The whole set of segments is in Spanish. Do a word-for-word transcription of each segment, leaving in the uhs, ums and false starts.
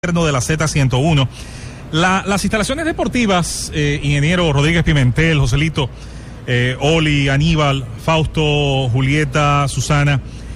de la Z ciento uno. La, las instalaciones deportivas, eh, ingeniero Rodríguez Pimentel, Joselito, eh, Oli, Aníbal, Fausto, Julieta, Susana,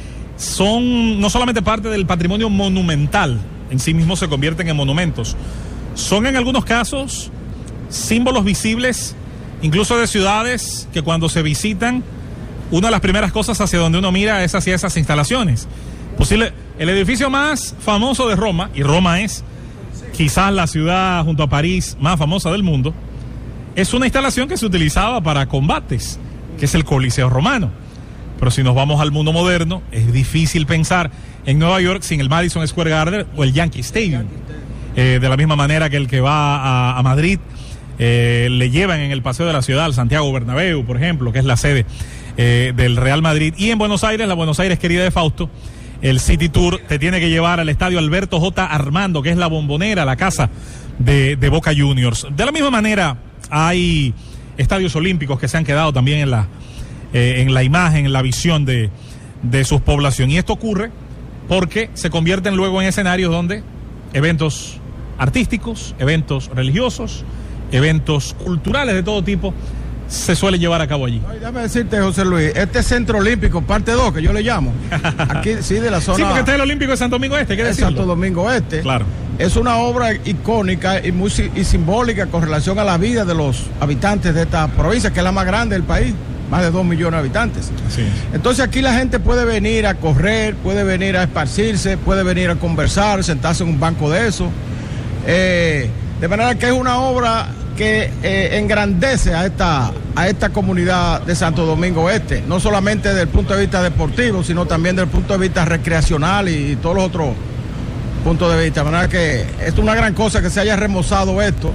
son no solamente parte del patrimonio monumental, en sí mismos se convierten en monumentos, son en algunos casos símbolos visibles, incluso de ciudades que cuando se visitan, una de las primeras cosas hacia donde uno mira es hacia esas instalaciones. Posible, el edificio más famoso de Roma, y Roma es quizás la ciudad junto a París más famosa del mundo, es una instalación que se utilizaba para combates, que es el Coliseo Romano. Pero si nos vamos al mundo moderno, es difícil pensar en Nueva York sin el Madison Square Garden o el Yankee Stadium. Eh, de la misma manera que el que va a, a Madrid, eh, le llevan en el paseo de la ciudad al Santiago Bernabéu, por ejemplo, que es la sede eh, del Real Madrid. Y en Buenos Aires, la Buenos Aires querida de Fausto, el City Tour te tiene que llevar al estadio Alberto J. Armando, que es la bombonera, la casa de, de Boca Juniors. De la misma manera, hay estadios olímpicos que se han quedado también en la, eh, en la imagen, en la visión de, de sus poblaciones. Y esto ocurre porque se convierten luego en escenarios donde eventos artísticos, eventos religiosos, eventos culturales de todo tipo se suele llevar a cabo allí. Ay, déjame decirte, José Luis, este centro olímpico, parte dos, que yo le llamo, aquí sí, de la zona... Sí, porque este es el Olímpico de Santo Domingo Este, ¿qué decirlo? Santo Domingo Este. Claro. Es una obra icónica y, muy, y simbólica con relación a la vida de los habitantes de esta provincia, que es la más grande del país, más de dos millones de habitantes. Así es. Entonces aquí la gente puede venir a correr, puede venir a esparcirse, puede venir a conversar, sentarse en un banco de eso. Eh, de manera que es una obra que eh, engrandece a esta, a esta comunidad de Santo Domingo Este, no solamente desde el punto de vista deportivo, sino también desde el punto de vista recreacional y, y todos los otros puntos de vista. De manera que es una gran cosa que se haya remozado esto,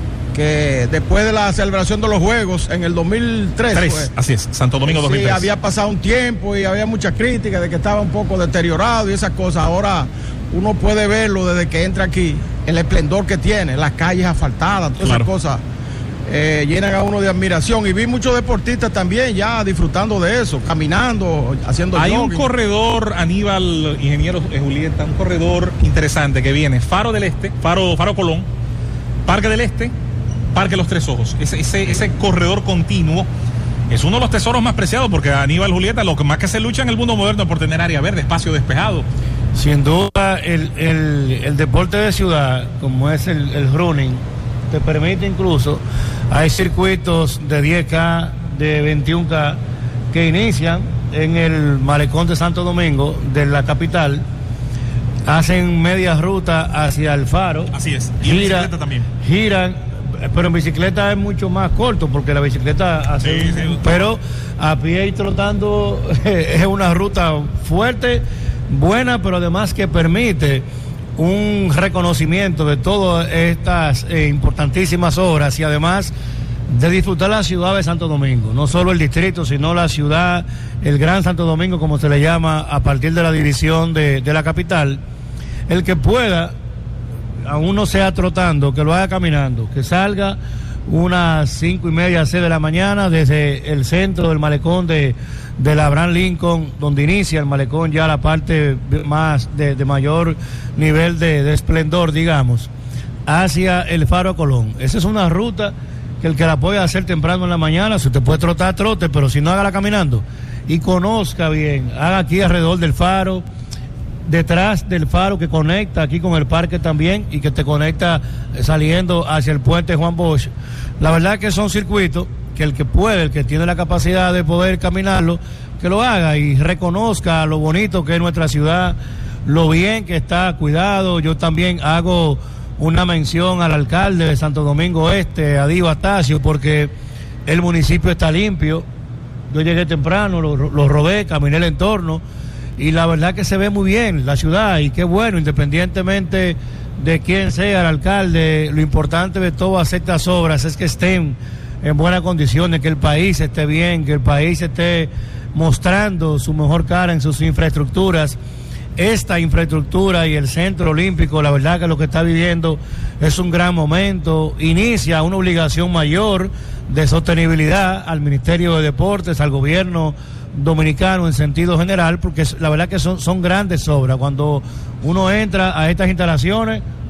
que después de la celebración de los Juegos en el dos mil tres, Tres, pues, así es, Santo Domingo dos mil tres. Sí, había pasado un tiempo y había mucha crítica de que estaba un poco deteriorado y esas cosas. Ahora uno puede verlo desde que entra aquí, el esplendor que tiene, las calles asfaltadas, todas claro. esas cosas eh, llenan a uno de admiración. Y vi muchos deportistas también ya disfrutando de eso, caminando, haciendo Hay jogging. un corredor, Aníbal, ingeniero eh, Julieta, un corredor interesante que viene, Faro del Este, Faro, Faro Colón, Parque del Este, Parque Los Tres Ojos. Ese, ese, ese corredor continuo es uno de los tesoros más preciados, porque Aníbal, Julieta, lo que más que se lucha en el mundo moderno es por tener área verde, espacio despejado. Sin duda, el, el, el deporte de ciudad, como es el, el running, te permite incluso, hay circuitos de diez K, de veintiún K, que inician en el malecón de Santo Domingo, de la capital, hacen media ruta hacia el Faro. Así es, y gira, en bicicleta también. Giran, pero en bicicleta es mucho más corto, porque la bicicleta hace... Sí, sí. Pero a pie y trotando es una ruta fuerte, buena, pero además que permite un reconocimiento de todas estas eh, importantísimas obras y además de disfrutar la ciudad de Santo Domingo, no solo el distrito, sino la ciudad, el Gran Santo Domingo, como se le llama, a partir de la división de, de la capital. El que pueda, aún no sea trotando, que lo haga caminando, que salga unas cinco y media, seis de la mañana desde el centro del malecón de, de la Abraham Lincoln, donde inicia el malecón, ya la parte más de, de mayor nivel de, de esplendor, digamos, hacia el Faro Colón. Esa es una ruta que el que la puede hacer temprano en la mañana, si usted puede trotar, trote, pero si no, hágala caminando y conozca bien, haga aquí alrededor del Faro, detrás del Faro, que conecta aquí con el parque también y que te conecta saliendo hacia el puente Juan Bosch. La verdad que son circuitos que el que puede, el que tiene la capacidad de poder caminarlo, que lo haga y reconozca lo bonito que es nuestra ciudad, lo bien que está cuidado. Yo también hago una mención al alcalde de Santo Domingo Este, a Dio Astacio, porque el municipio está limpio. Yo llegué temprano, lo, lo rodé, caminé el entorno y la verdad que se ve muy bien la ciudad y qué bueno, independientemente de quién sea el alcalde, lo importante de todas estas obras es que estén en buenas condiciones, que el país esté bien, que el país esté mostrando su mejor cara en sus infraestructuras. Esta infraestructura y el Centro Olímpico, la verdad que lo que está viviendo es un gran momento, inicia una obligación mayor de sostenibilidad al Ministerio de Deportes, al gobierno dominicano en sentido general, porque la verdad que son, son grandes obras. Cuando uno entra a estas instalaciones,